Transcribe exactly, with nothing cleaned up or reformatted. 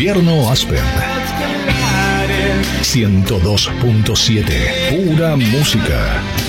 Invierno Aspen. ciento dos punto siete. Pura música.